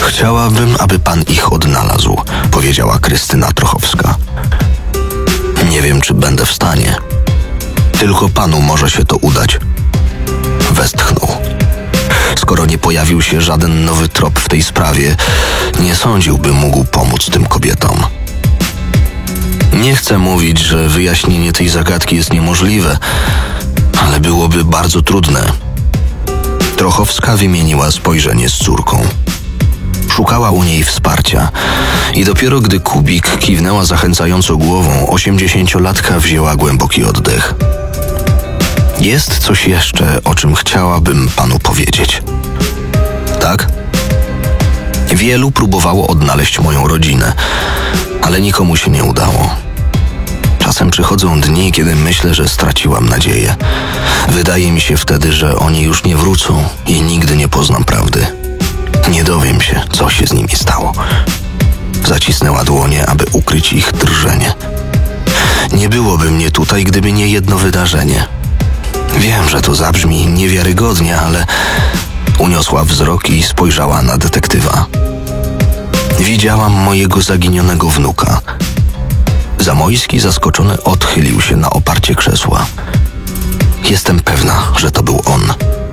Chciałabym, aby pan ich odnalazł, powiedziała Krystyna Trochowska. Nie wiem, czy będę w stanie. Tylko panu może się to udać. Westchnął. Skoro nie pojawił się żaden nowy trop w tej sprawie, nie sądził, by mógł pomóc tym kobietom. Nie chcę mówić, że wyjaśnienie tej zagadki jest niemożliwe, ale byłoby bardzo trudne. Trochowska wymieniła spojrzenie z córką. Szukała u niej wsparcia i dopiero gdy Kubik kiwnęła zachęcająco głową, 80-latka wzięła głęboki oddech. Jest coś jeszcze, o czym chciałabym panu powiedzieć. Tak? Wielu próbowało odnaleźć moją rodzinę, ale nikomu się nie udało. Czasem przychodzą dni, kiedy myślę, że straciłam nadzieję. Wydaje mi się wtedy, że oni już nie wrócą i nigdy nie poznam prawdy. Nie dowiem się, co się z nimi stało. Zacisnęła dłonie, aby ukryć ich drżenie. Nie byłoby mnie tutaj, gdyby nie jedno wydarzenie. Wiem, że to zabrzmi niewiarygodnie, ale uniosła wzrok i spojrzała na detektywa. Widziałam mojego zaginionego wnuka. Zamojski zaskoczony odchylił się na oparcie krzesła. Jestem pewna, że to był on.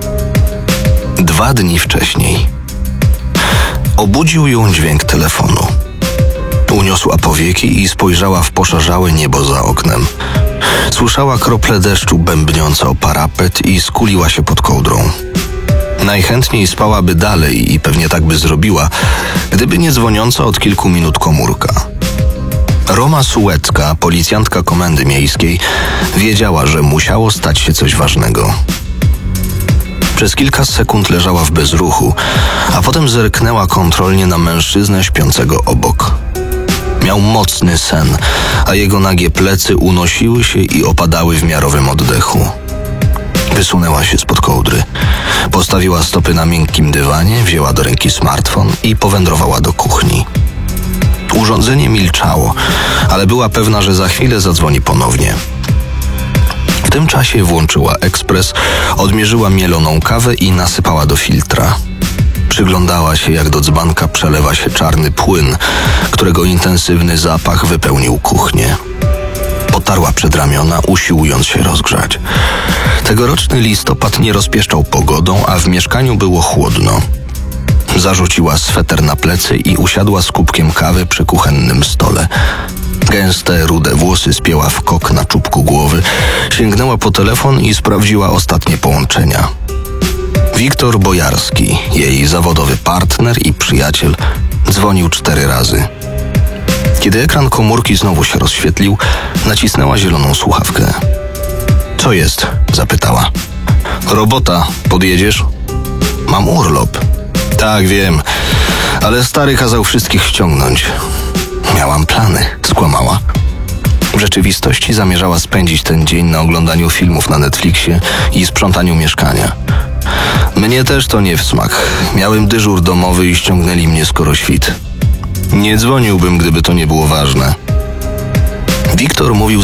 2 dni wcześniej obudził ją dźwięk telefonu. Uniosła powieki i spojrzała w poszarzałe niebo za oknem. Słyszała krople deszczu bębniące o parapet i skuliła się pod kołdrą. Najchętniej spałaby dalej i pewnie tak by zrobiła, gdyby nie dzwoniąca od kilku minut komórka. Roma Sułecka, policjantka komendy miejskiej, wiedziała, że musiało stać się coś ważnego. Przez kilka sekund leżała w bezruchu, a potem zerknęła kontrolnie na mężczyznę śpiącego obok. Miał mocny sen, a jego nagie plecy unosiły się i opadały w miarowym oddechu. Wysunęła się spod kołdry. Postawiła stopy na miękkim dywanie, wzięła do ręki smartfon i powędrowała do kuchni. Urządzenie milczało, ale była pewna, że za chwilę zadzwoni ponownie. W tym czasie włączyła ekspres, odmierzyła mieloną kawę i nasypała do filtra. Przyglądała się, jak do dzbanka przelewa się czarny płyn, którego intensywny zapach wypełnił kuchnię. Potarła przedramiona, usiłując się rozgrzać. Tegoroczny listopad nie rozpieszczał pogodą, a w mieszkaniu było chłodno. Zarzuciła sweter na plecy i usiadła z kubkiem kawy przy kuchennym stole. Gęste, rude włosy spięła w kok na czubku głowy, sięgnęła po telefon i sprawdziła ostatnie połączenia. Wiktor Bojarski, jej zawodowy partner i przyjaciel, dzwonił 4 razy. Kiedy ekran komórki znowu się rozświetlił, nacisnęła zieloną słuchawkę. Co jest? Zapytała. Robota, podjedziesz? Mam urlop. Tak, wiem, ale stary kazał wszystkich ściągnąć. Miałam plany, skłamała. W rzeczywistości zamierzała spędzić ten dzień na oglądaniu filmów na Netflixie i sprzątaniu mieszkania. Mnie też to nie w smak. Miałem dyżur domowy i ściągnęli mnie skoro świt. Nie dzwoniłbym, gdyby to nie było ważne. Wiktor mówił